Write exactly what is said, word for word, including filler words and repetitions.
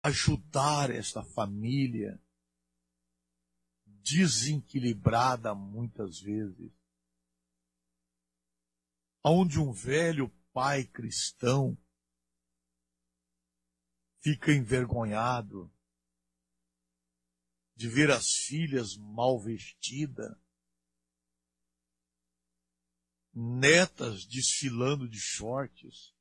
ajudar esta família desequilibrada muitas vezes, onde um velho pai cristão fica envergonhado de ver as filhas mal vestidas, netas desfilando de shorts,